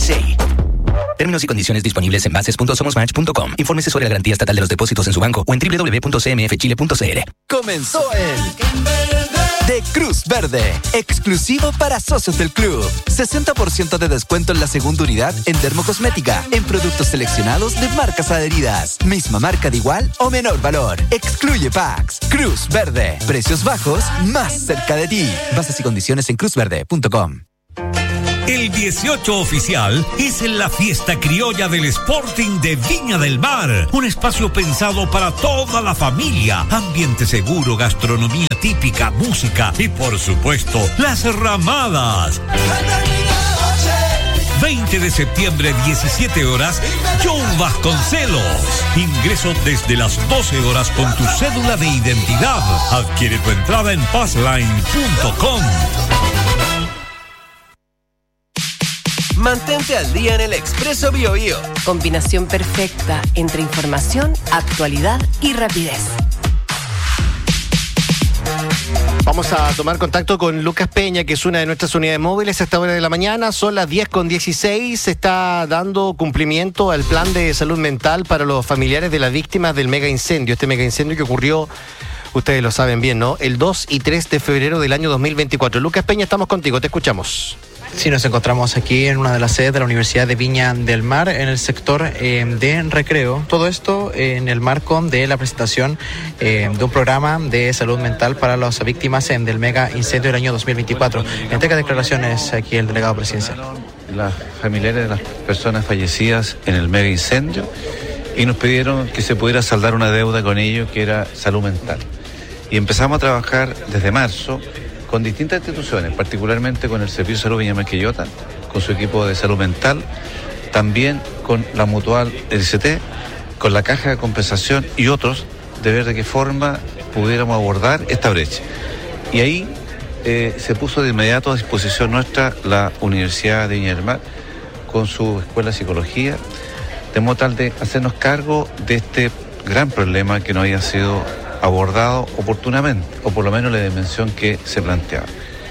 USA. Términos y condiciones disponibles en bases.somosmatch.com. Infórmese sobre la garantía estatal de los depósitos en su banco o en www.cmfchile.cl. Comenzó el de Cruz Verde, exclusivo para socios del club. 60% de descuento en la segunda unidad en dermocosmética, en productos seleccionados de marcas adheridas. Misma marca de igual o menor valor. Excluye packs. Cruz Verde, precios bajos más cerca de ti. Bases y condiciones en cruzverde.com. El 18 oficial es en la fiesta criolla del Sporting de Viña del Mar. Un espacio pensado para toda la familia. Ambiente seguro, gastronomía típica, música y, por supuesto, las ramadas. 20 de septiembre, 17 horas, Joe Vasconcelos. Ingreso desde las 12 horas con tu cédula de identidad. Adquiere tu entrada en passline.com. Mantente al día en el Expreso BioBio. Combinación perfecta entre información, actualidad y rapidez. Vamos a tomar contacto con Lucas Peña, que es una de nuestras unidades móviles a esta hora de la mañana. Son las 10:16. Se está dando cumplimiento al plan de salud mental para los familiares de las víctimas del mega incendio. Este mega incendio que ocurrió, ustedes lo saben bien, ¿no?, el 2 y 3 de febrero del año 2024. Lucas Peña, estamos contigo, te escuchamos. Sí, nos encontramos aquí en una de las sedes de la Universidad de Viña del Mar, en el sector de recreo. Todo esto en el marco de la presentación de un programa de salud mental para las víctimas del mega incendio del año 2024. Entrega declaraciones aquí el delegado presidencial. Las familiares de las personas fallecidas en el mega incendio, y nos pidieron que se pudiera saldar una deuda con ellos, que era salud mental. Y empezamos a trabajar desde marzo con distintas instituciones, particularmente con el Servicio de Salud Viña Quillota, con su equipo de salud mental, también con la Mutual LCT, con la Caja de Compensación y otros, de ver de qué forma pudiéramos abordar esta brecha. Y ahí se puso de inmediato a disposición nuestra la Universidad de Viña del Mar, con su Escuela de Psicología, de modo tal de hacernos cargo de este gran problema que no había sido abordado oportunamente, o por lo menos la dimensión que se planteaba.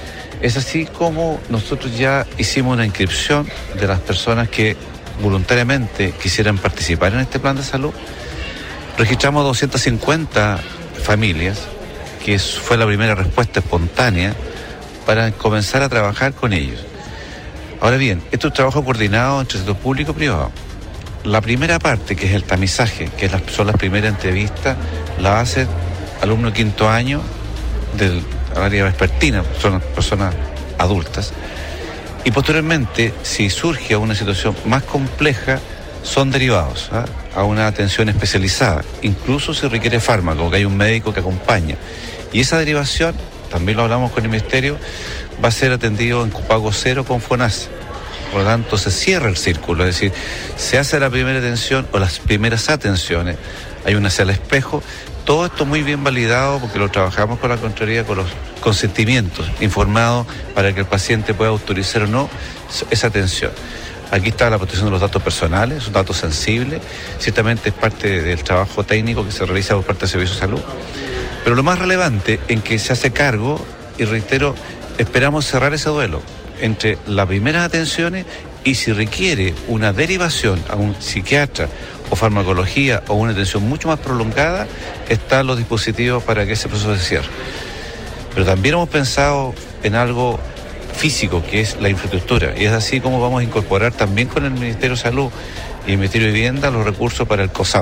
Es así como nosotros ya hicimos una inscripción de las personas que voluntariamente quisieran participar en este plan de salud. Registramos 250 familias, que fue la primera respuesta espontánea para comenzar a trabajar con ellos. Ahora bien, esto es un trabajo coordinado entre el sector público y privado. La primera parte, que es el tamizaje, que son las primeras entrevistas, la hace alumno quinto año del área vespertina, son personas adultas. Y posteriormente, si surge una situación más compleja, son derivados a una atención especializada, incluso si requiere fármaco, que hay un médico que acompaña. Y esa derivación, también lo hablamos con el Ministerio, va a ser atendido en copago cero con FONASA. Por lo tanto, se cierra el círculo, es decir, se hace la primera atención o las primeras atenciones, hay una sala espejo, todo esto muy bien validado porque lo trabajamos con la Contraloría, con los consentimientos informados para que el paciente pueda autorizar o no esa atención. Aquí está la protección de los datos personales, son datos sensibles, ciertamente es parte del trabajo técnico que se realiza por parte del Servicio de Salud, pero lo más relevante en que se hace cargo, y reitero, esperamos cerrar ese duelo entre las primeras atenciones y si requiere una derivación a un psiquiatra o farmacología o una atención mucho más prolongada, están los dispositivos para que ese proceso se cierre. Pero también hemos pensado en algo físico, que es la infraestructura, y es así como vamos a incorporar también con el Ministerio de Salud y el Ministerio de Vivienda los recursos para el COSAM.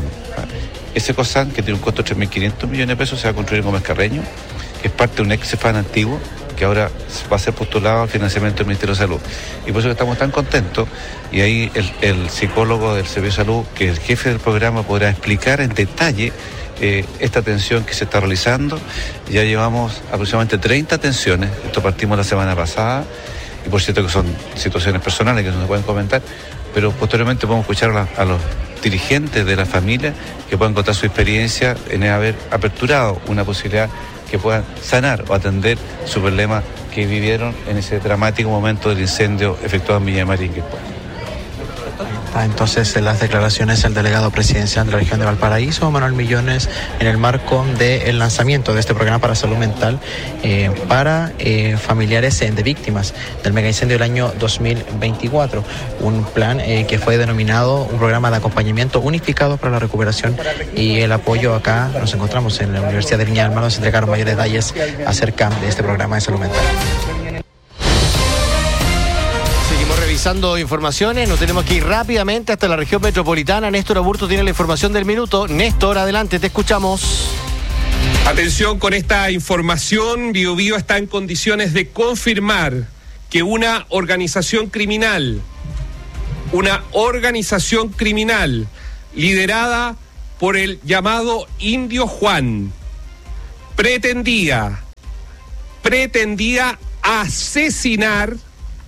Ese COSAM, que tiene un costo de 3.500 millones de pesos, se va a construir en Gómez Carreño, que es parte de un ex-CEFAN antiguo, que ahora va a ser postulado al financiamiento del Ministerio de Salud. Y por eso estamos tan contentos, y ahí el psicólogo del Servicio de Salud, que es el jefe del programa, podrá explicar en detalle esta atención que se está realizando. Ya llevamos aproximadamente 30 atenciones, esto partimos la semana pasada, y por cierto que son situaciones personales que no se pueden comentar, pero posteriormente podemos escuchar a los dirigentes de la familia que puedan contar su experiencia en haber aperturado una posibilidad que puedan sanar o atender su problema que vivieron en ese dramático momento del incendio efectuado en Viña del Mar y en Quilpué. entonces las declaraciones del delegado presidencial de la región de Valparaíso, Manuel Millones, en el marco del lanzamiento de este programa para salud mental para familiares de víctimas del megaincendio del año 2024. Un plan que fue denominado un programa de acompañamiento unificado para la recuperación y el apoyo. Acá nos encontramos en la Universidad de Viña del Mar, donde se entregaron mayores detalles acerca de este programa de salud mental. Seguimos revisando informaciones, nos tenemos que ir rápidamente hasta la región metropolitana. Néstor Aburto tiene la información del minuto. Néstor, adelante, te escuchamos. Atención con esta información, Biobío está en condiciones de confirmar que una organización criminal liderada por el llamado Indio Juan pretendía asesinar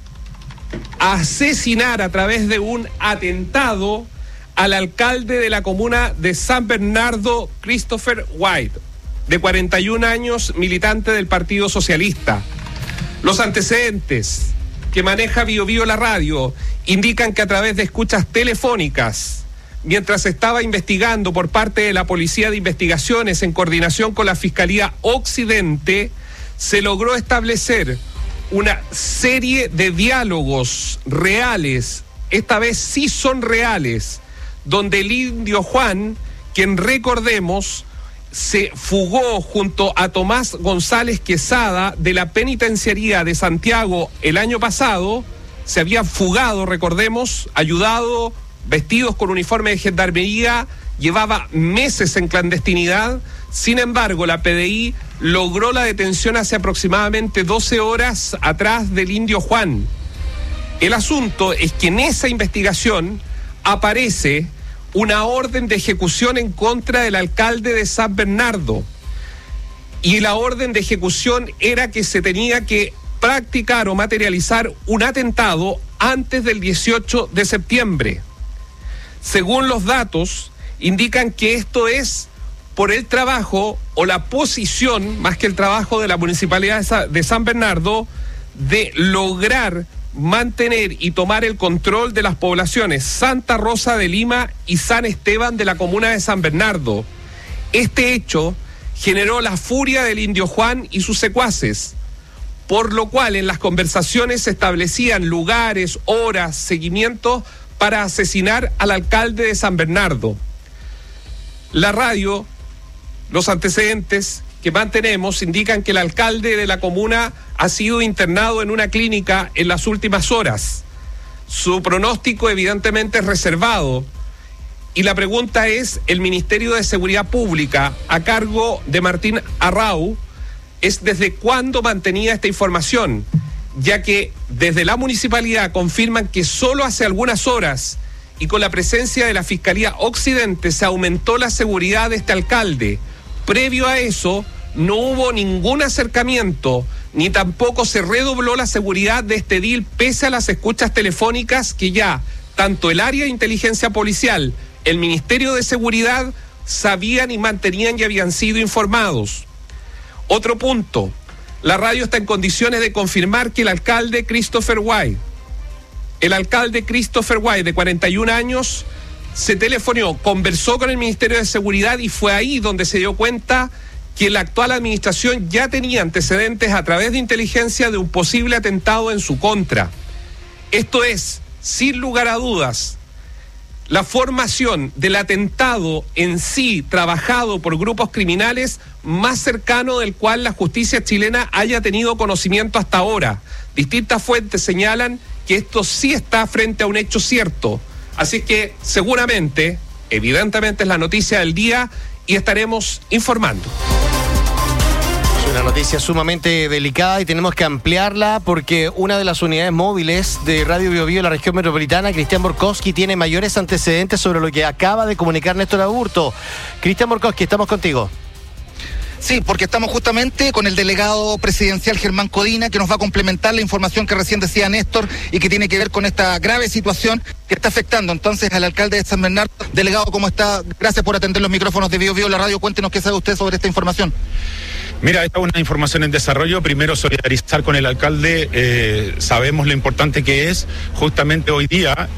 a través de un atentado al alcalde de la comuna de San Bernardo, Christopher White, de 41 años, militante del Partido Socialista. Los antecedentes que maneja Biobío la radio indican que a través de escuchas telefónicas, mientras estaba investigando por parte de la Policía de Investigaciones en coordinación con la Fiscalía Occidente, se logró establecer una serie de diálogos reales, esta vez sí son reales, donde el Indio Juan, quien recordemos, se fugó junto a Tomás González Quesada de la penitenciaría de Santiago el año pasado, se había fugado, recordemos, ayudado, vestidos con uniforme de gendarmería, llevaba meses en clandestinidad. Sin embargo, la PDI logró la detención hace aproximadamente 12 horas atrás del Indio Juan. El asunto es que en esa investigación aparece una orden de ejecución en contra del alcalde de San Bernardo. Y la orden de ejecución era que se tenía que practicar o materializar un atentado antes del 18 de septiembre. Según los datos, indican que esto es por el trabajo o la posición, más que el trabajo de la Municipalidad de San Bernardo, de lograr mantener y tomar el control de las poblaciones Santa Rosa de Lima y San Esteban de la comuna de San Bernardo. Este hecho generó la furia del Indio Juan y sus secuaces, por lo cual en las conversaciones se establecían lugares, horas, seguimientos para asesinar al alcalde de San Bernardo. La radio, los antecedentes que mantenemos indican que el alcalde de la comuna ha sido internado en una clínica en las últimas horas. Su pronóstico evidentemente es reservado. Y la pregunta es, el Ministerio de Seguridad Pública, a cargo de Martín Arrau, es desde cuándo mantenía esta información, ya que desde la municipalidad confirman que solo hace algunas horas y con la presencia de la Fiscalía Occidente se aumentó la seguridad de este alcalde. Previo a eso, no hubo ningún acercamiento, ni tampoco se redobló la seguridad de este edil, pese a las escuchas telefónicas que ya tanto el área de inteligencia policial, el Ministerio de Seguridad, sabían y mantenían y habían sido informados. Otro punto, la radio está en condiciones de confirmar que el alcalde Christopher White, de 41 años, se telefonió, conversó con el Ministerio de Seguridad y fue ahí donde se dio cuenta que la actual administración ya tenía antecedentes a través de inteligencia de un posible atentado en su contra. Esto es, sin lugar a dudas, la formación del atentado en sí, trabajado por grupos criminales, más cercano del cual la justicia chilena haya tenido conocimiento hasta ahora. Distintas fuentes señalan que esto sí está frente a un hecho cierto. Así que seguramente, evidentemente es la noticia del día y estaremos informando. Es una noticia sumamente delicada y tenemos que ampliarla porque una de las unidades móviles de Radio Biobío en la región metropolitana, Cristian Borkowski, tiene mayores antecedentes sobre lo que acaba de comunicar Néstor Aburto. Cristian Borkowski, estamos contigo. Sí, porque estamos justamente con el delegado presidencial Germán Codina, que nos va a complementar la información que recién decía Néstor y que tiene que ver con esta grave situación que está afectando entonces al alcalde de San Bernardo. Delegado, ¿cómo está? Gracias por atender los micrófonos de Biobío la radio. Cuéntenos qué sabe usted sobre esta información. Mira, esta es una información en desarrollo. Primero, solidarizar con el alcalde. Sabemos lo importante que es justamente hoy día implementar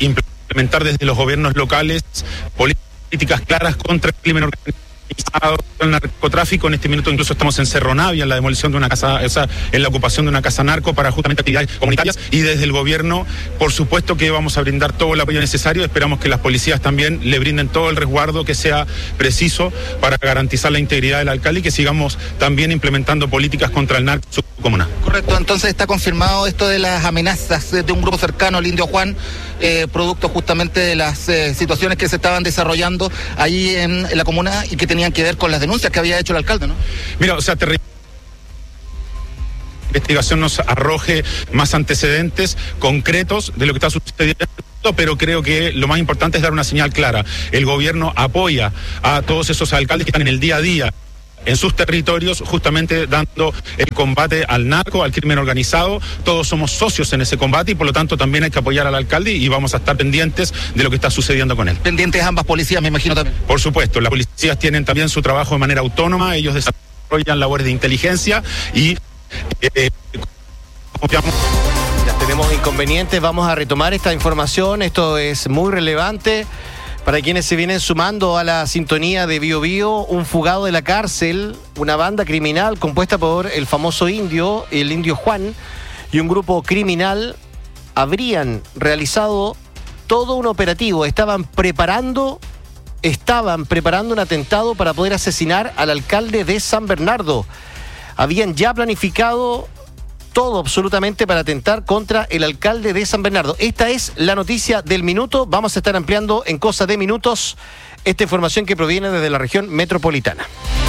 implementar desde los gobiernos locales políticas claras contra el crimen organizado, el narcotráfico. En este minuto incluso estamos en Cerro Navia, en la demolición de una casa, o sea, en la ocupación de una casa narco para justamente actividades comunitarias, y desde el gobierno, por supuesto que vamos a brindar todo el apoyo necesario. Esperamos que las policías también le brinden todo el resguardo que sea preciso para garantizar la integridad del alcalde y que sigamos también implementando políticas contra el narco en su comuna. Correcto, entonces está confirmado esto de las amenazas de un grupo cercano al Indio Juan, producto justamente de las situaciones que se estaban desarrollando ahí en la comuna y que tenían que ver con las denuncias que había hecho el alcalde, ¿no? Mira, o sea, la investigación nos arroje más antecedentes concretos de lo que está sucediendo, pero creo que lo más importante es dar una señal clara. El gobierno apoya a todos esos alcaldes que están en el día a día en sus territorios, justamente dando el combate al narco, al crimen organizado. Todos somos socios en ese combate y por lo tanto también hay que apoyar al alcalde y vamos a estar pendientes de lo que está sucediendo con él. Pendientes ambas policías, me imagino también. Por supuesto, las policías tienen también su trabajo de manera autónoma, ellos desarrollan labores de inteligencia y confiamos. Ya tenemos inconvenientes, vamos a retomar esta información, esto es muy relevante. Para quienes se vienen sumando a la sintonía de Bío Bío, un fugado de la cárcel, una banda criminal compuesta por el famoso indio, el Indio Juan, y un grupo criminal habrían realizado todo un operativo. Estaban preparando un atentado para poder asesinar al alcalde de San Bernardo. Habían ya planificado todo absolutamente para atentar contra el alcalde de San Bernardo. Esta es la noticia del minuto. Vamos a estar ampliando en cosa de minutos esta información que proviene desde la región metropolitana.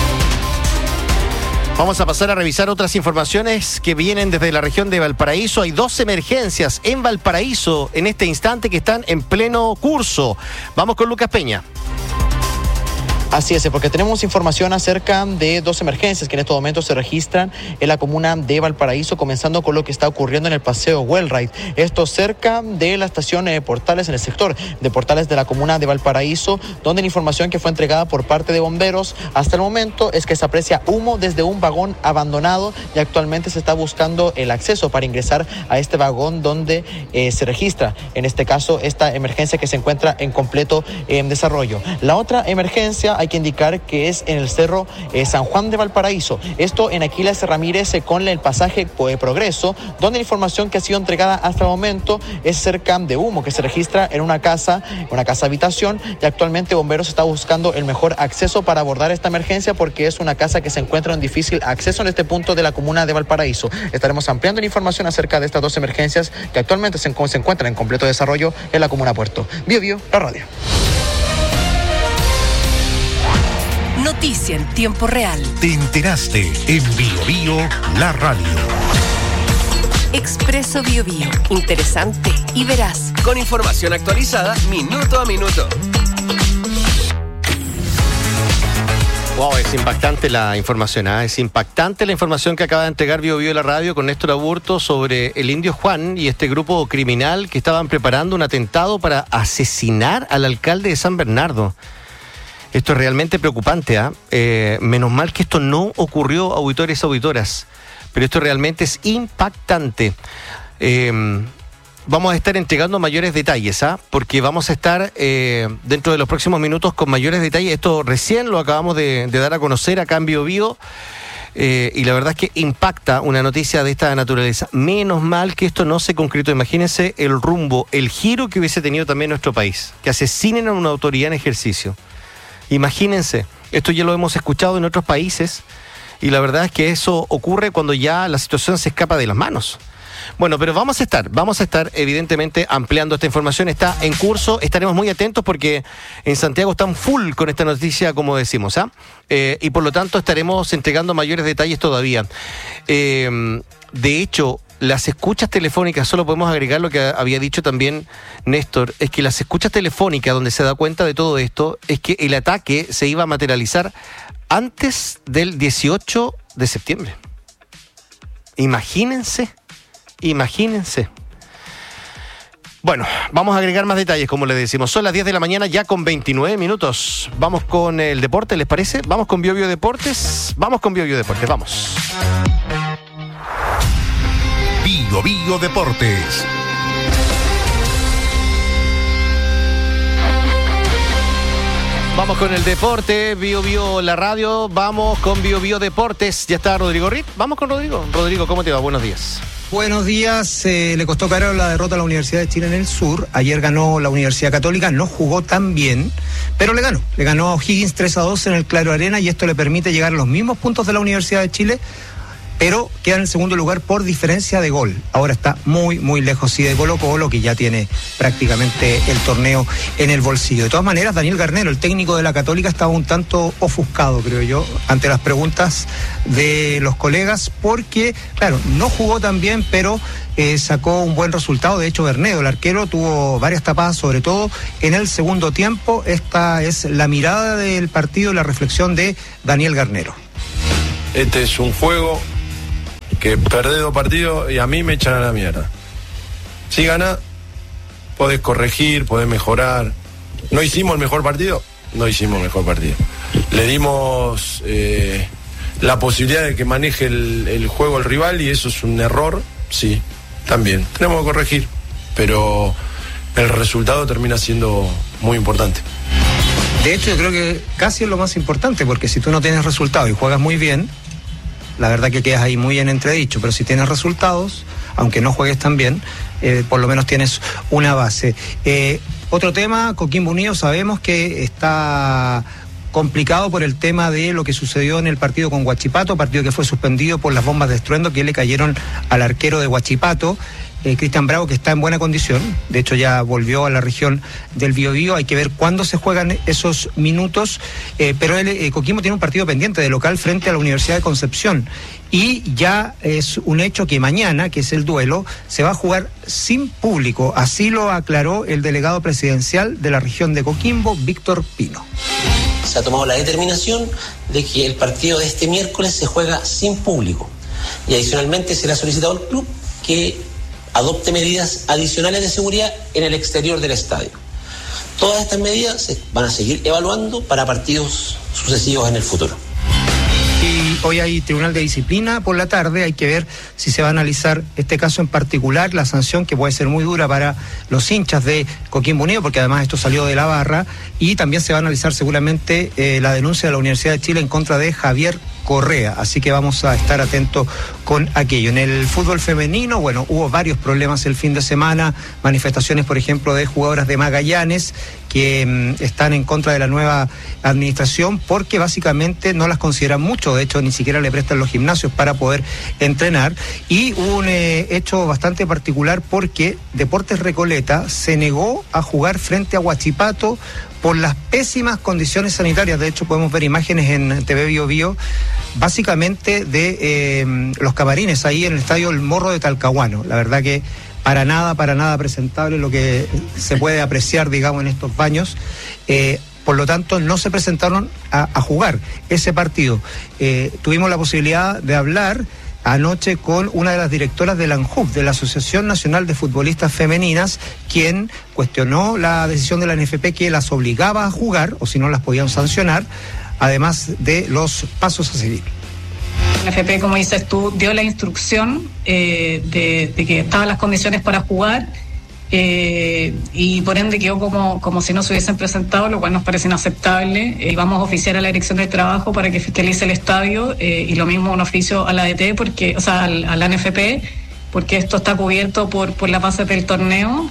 Vamos a pasar a revisar otras informaciones que vienen desde la región de Valparaíso. Hay 2 emergencias en Valparaíso en este instante que están en pleno curso. Vamos con Lucas Peña. Así es, porque tenemos información acerca de 2 emergencias que en estos momentos se registran en la comuna de Valparaíso, comenzando con lo que está ocurriendo en el paseo Wellride. Esto cerca de la estación Portales, en el sector de Portales de la comuna de Valparaíso, donde la información que fue entregada por parte de bomberos hasta el momento es que se aprecia humo desde un vagón abandonado y actualmente se está buscando el acceso para ingresar a este vagón donde se registra, en este caso, esta emergencia que se encuentra en completo desarrollo. La otra emergencia hay que indicar que es en el Cerro San Juan de Valparaíso. Esto en Aquiles Ramírez con el pasaje Progreso, donde la información que ha sido entregada hasta el momento es cerca de humo que se registra en una casa habitación, y actualmente bomberos está buscando el mejor acceso para abordar esta emergencia porque es una casa que se encuentra en difícil acceso en este punto de la comuna de Valparaíso. Estaremos ampliando la información acerca de estas 2 emergencias que actualmente se encuentran en completo desarrollo en la comuna Puerto. Bío Bío, la radio. Noticia en tiempo real. Te enteraste en Bío Bío, la radio. Expreso Bío Bío. Interesante y veraz. Con información actualizada minuto a minuto. Wow, es impactante la información, ¿eh? Es impactante la información que acaba de entregar Bío Bío la radio con Néstor Aburto sobre el Indio Juan y este grupo criminal que estaban preparando un atentado para asesinar al alcalde de San Bernardo. Esto es realmente preocupante, ¿eh? Menos mal que esto no ocurrió, auditores y auditoras, pero esto realmente es impactante. Vamos a estar entregando mayores detalles, porque vamos a estar dentro de los próximos minutos con mayores detalles. Esto recién lo acabamos de dar a conocer acá en Bío Bío, y la verdad es que impacta una noticia de esta naturaleza. Menos mal que esto no se concretó. Imagínense el rumbo, el giro que hubiese tenido también nuestro país, que asesinen a una autoridad en ejercicio. Imagínense, esto ya lo hemos escuchado en otros países y la verdad es que eso ocurre cuando ya la situación se escapa de las manos. Bueno, pero vamos a estar evidentemente ampliando esta información, está en curso, estaremos muy atentos porque en Santiago están full con esta noticia, como decimos, y por lo tanto estaremos entregando mayores detalles todavía. De hecho, las escuchas telefónicas, solo podemos agregar lo que había dicho también Néstor, es que las escuchas telefónicas donde se da cuenta de todo esto, es que el ataque se iba a materializar antes del 18 de septiembre. Imagínense. Bueno, vamos a agregar más detalles, como les decimos. Son las 10 de la mañana, ya con 29 minutos. Vamos con el deporte, ¿les parece? Vamos con Bío Bío Deportes. Vamos. Bío Bío Deportes. Vamos con el deporte, Bio Bio la radio, vamos con Bio Bio Deportes. Ya está Rodrigo Ritt, vamos con Rodrigo. Rodrigo, ¿cómo te va? Buenos días. Buenos días, le costó caro la derrota a la Universidad de Chile en el Sur. Ayer ganó la Universidad Católica, no jugó tan bien, pero le ganó a O'Higgins 3-2 en el Claro Arena y esto le permite llegar a los mismos puntos de la Universidad de Chile, pero queda en el segundo lugar por diferencia de gol. Ahora está muy, muy lejos sí de Colo-Colo, que ya tiene prácticamente el torneo en el bolsillo. De todas maneras, Daniel Garnero, el técnico de la Católica, estaba un tanto ofuscado, creo yo, ante las preguntas de los colegas, porque, claro, no jugó tan bien, pero sacó un buen resultado. De hecho, Bernedo, el arquero, tuvo varias tapadas, sobre todo en el segundo tiempo. Esta es la mirada del partido y la reflexión de Daniel Garnero. Este es un juego que perdés 2 partidos y a mí me echan a la mierda. Si ganás, podés corregir, podés mejorar. ¿No hicimos el mejor partido? No hicimos el mejor partido. Le dimos la posibilidad de que maneje el juego el rival y eso es un error, sí, también. Tenemos que corregir, pero el resultado termina siendo muy importante. De hecho, yo creo que casi es lo más importante, porque si tú no tienes resultados y juegas muy bien, la verdad que quedas ahí muy en entredicho, pero si tienes resultados, aunque no juegues tan bien, por lo menos tienes una base. Otro tema, Coquimbo Unido, sabemos que está complicado por el tema de lo que sucedió en el partido con Huachipato, partido que fue suspendido por las bombas de estruendo que le cayeron al arquero de Huachipato, Cristian Bravo, que está en buena condición. De hecho ya volvió a la región del Biobío. Hay que ver cuándo se juegan esos minutos, pero Coquimbo tiene un partido pendiente de local frente a la Universidad de Concepción y ya es un hecho que mañana, que es el duelo, se va a jugar sin público. Así lo aclaró el delegado presidencial de la región de Coquimbo, Víctor Pino. Se ha tomado la determinación de que el partido de este miércoles se juega sin público y adicionalmente se le ha solicitado al club que adopte medidas adicionales de seguridad en el exterior del estadio. Todas estas medidas se van a seguir evaluando para partidos sucesivos en el futuro. Y hoy hay tribunal de disciplina por la tarde, hay que ver si se va a analizar este caso en particular, la sanción que puede ser muy dura para los hinchas de Coquimbo Unido, porque además esto salió de la barra, y también se va a analizar seguramente la denuncia de la Universidad de Chile en contra de Javier Correa, así que vamos a estar atentos con aquello. En el fútbol femenino, bueno, hubo varios problemas el fin de semana, manifestaciones, por ejemplo, de jugadoras de Magallanes que están en contra de la nueva administración porque básicamente no las consideran mucho, de hecho ni siquiera le prestan los gimnasios para poder entrenar, y hubo un hecho bastante particular porque Deportes Recoleta se negó a jugar frente a Huachipato por las pésimas condiciones sanitarias. De hecho podemos ver imágenes en TV Bio Bio básicamente de los camarines ahí en el estadio El Morro de Talcahuano. La verdad que para nada presentable lo que se puede apreciar, digamos, en estos baños. Por lo tanto, no se presentaron a jugar ese partido. Tuvimos la posibilidad de hablar anoche con una de las directoras de la ANJUF, de la Asociación Nacional de Futbolistas Femeninas, quien cuestionó la decisión de la NFP que las obligaba a jugar, o si no las podían sancionar, además de los pasos a seguir. La NFP, como dices tú, dio la instrucción de que estaban las condiciones para jugar y por ende quedó como si no se hubiesen presentado, lo cual nos parece inaceptable. Vamos a oficiar a la Dirección del Trabajo para que fiscalice el estadio y lo mismo un oficio a la DT, porque, o sea, a la NFP, porque esto está cubierto por las bases del torneo,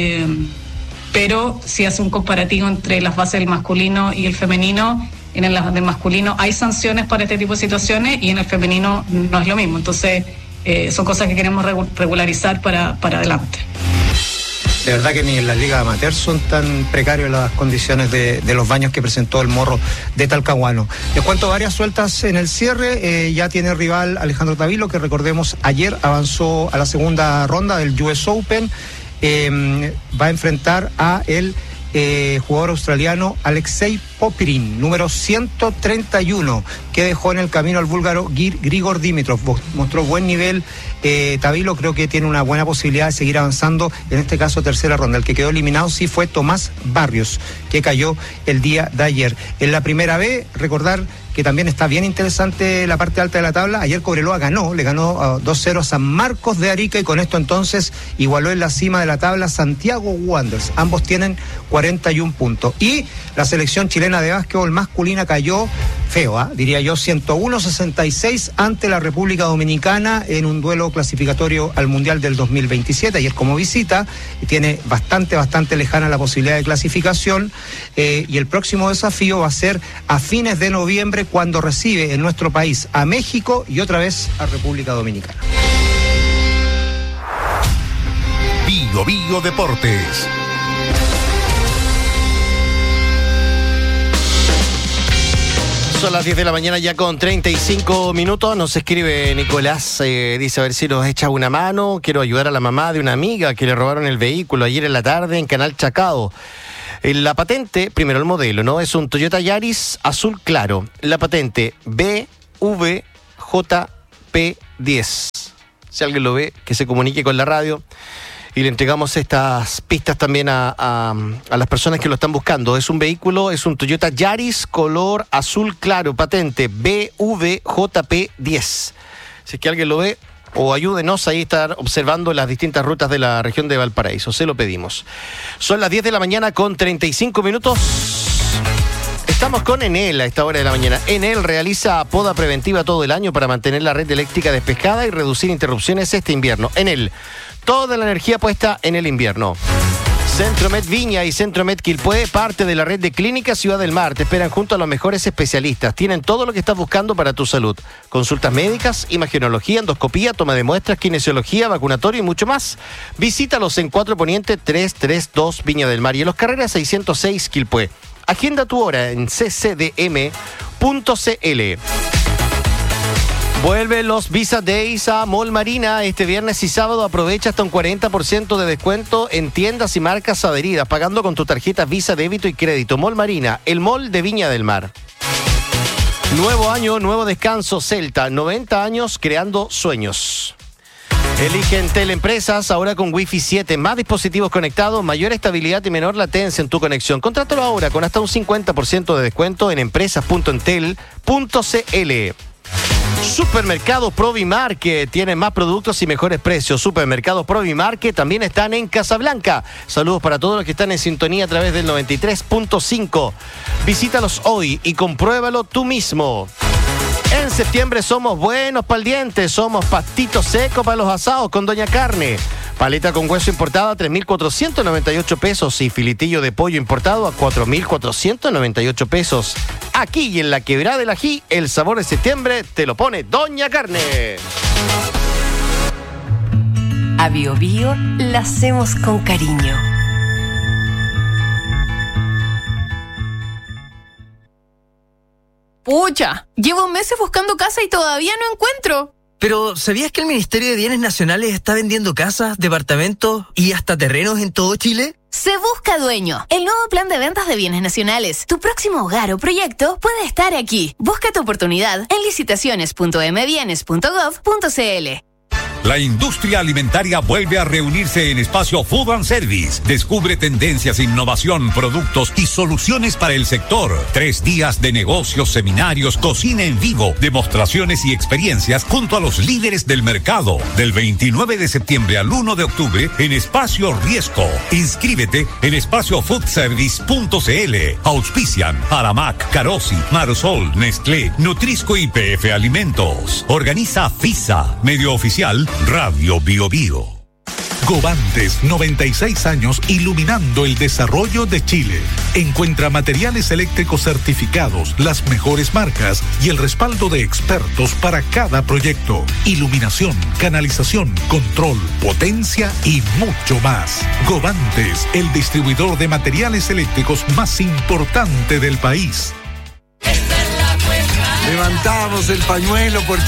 pero si hace un comparativo entre las bases del masculino y el femenino, en el del masculino hay sanciones para este tipo de situaciones y en el femenino no es lo mismo. Entonces son cosas que queremos regularizar para adelante. De verdad que ni en las ligas amateur son tan precarias las condiciones de los baños que presentó el Morro de Talcahuano. Les cuento varias sueltas en el cierre. Ya tiene rival Alejandro Tavilo, que recordemos ayer avanzó a la segunda ronda del US Open. Va a enfrentar a el jugador australiano Alexei Popyrin, número 131, que dejó en el camino al búlgaro Grigor Dimitrov. Mostró buen nivel Tavilo, creo que tiene una buena posibilidad de seguir avanzando, en este caso tercera ronda. El que quedó eliminado sí fue Tomás Barrios, que cayó el día de ayer. En la primera B, recordar que también está bien interesante la parte alta de la tabla. Ayer Cobreloa le ganó 2-0 a San Marcos de Arica, y con esto entonces igualó en la cima de la tabla Santiago Wanderers. Ambos tienen 41 puntos. Y la selección chilena de básquetbol masculina cayó feo, diría yo, 101-66 ante la República Dominicana en un duelo clasificatorio al Mundial del 2027. Ayer como visita, y tiene bastante lejana la posibilidad de clasificación, y el próximo desafío va a ser a fines de noviembre, cuando recibe en nuestro país a México y otra vez a República Dominicana. Bio Bio Deportes. Son las 10 de la mañana ya con 35 minutos. Nos escribe Nicolás, dice a ver si nos echa una mano. Quiero ayudar a la mamá de una amiga que le robaron el vehículo ayer en la tarde en Canal Chacao. La patente, primero el modelo, ¿no? Es un Toyota Yaris azul claro. La patente BVJP10. Si alguien lo ve, que se comunique con la radio. Y le entregamos estas pistas también a las personas que lo están buscando. Es un vehículo, es un Toyota Yaris color azul claro, patente BVJP10. Si es que alguien lo ve, o ayúdenos ahí a estar observando las distintas rutas de la región de Valparaíso. Se lo pedimos. Son las 10 de la mañana con 35 minutos. Estamos con Enel a esta hora de la mañana. Enel realiza poda preventiva todo el año para mantener la red eléctrica despejada y reducir interrupciones este invierno. Enel, toda la energía puesta en el invierno. Centromed Viña y Centromed Quilpué, parte de la red de Clínica Ciudad del Mar, te esperan junto a los mejores especialistas. Tienen todo lo que estás buscando para tu salud. Consultas médicas, imagenología, endoscopía, toma de muestras, kinesiología, vacunatorio y mucho más. Visítalos en 4 Poniente 332 Viña del Mar y en Los Carreras 606 Quilpué. Agenda tu hora en ccdm.cl. Vuelven los Visa Days a Mall Marina. Este viernes y sábado aprovecha hasta un 40% de descuento en tiendas y marcas adheridas, pagando con tu tarjeta Visa Débito y Crédito. Mall Marina, el mall de Viña del Mar. Nuevo año, nuevo descanso. Celta, 90 años creando sueños. Eligen Teleempresas, ahora con Wi-Fi 7, más dispositivos conectados, mayor estabilidad y menor latencia en tu conexión. Contrátalo ahora con hasta un 50% de descuento en empresas.entel.cl. Supermercados Provimarket, tienen más productos y mejores precios. Supermercados Provimarket también están en Casablanca. Saludos para todos los que están en sintonía a través del 93.5. Visítalos hoy y compruébalo tú mismo. En septiembre somos buenos pa'l diente, somos pastito seco para los asados con Doña Carne. Paleta con hueso importada a 3.498 pesos y filetillo de pollo importado a 4.498 pesos. Aquí y en la Quebrada del Ají, el sabor de septiembre te lo pone Doña Carne. A Bio Bio la hacemos con cariño. Pucha, llevo meses buscando casa y todavía no encuentro. Pero, ¿sabías que el Ministerio de Bienes Nacionales está vendiendo casas, departamentos y hasta terrenos en todo Chile? Se busca dueño. El nuevo plan de ventas de bienes nacionales. Tu próximo hogar o proyecto puede estar aquí. Busca tu oportunidad en licitaciones.mbienes.gov.cl. La industria alimentaria vuelve a reunirse en Espacio Food and Service. Descubre tendencias, innovación, productos y soluciones para el sector. 3 días de negocios, seminarios, cocina en vivo, demostraciones y experiencias junto a los líderes del mercado. Del 29 de septiembre al 1 de octubre en Espacio Riesco. Inscríbete en espaciofoodservice.cl. Auspician Aramac, Carosi, Marosol, Nestlé, Nutrisco y PF Alimentos. Organiza FISA, medio oficial Radio Bio Bio. Govantes, 96 años iluminando el desarrollo de Chile. Encuentra materiales eléctricos certificados, las mejores marcas y el respaldo de expertos para cada proyecto. Iluminación, canalización, control, potencia y mucho más. Govantes, el distribuidor de materiales eléctricos más importante del país. Levantamos el pañuelo porque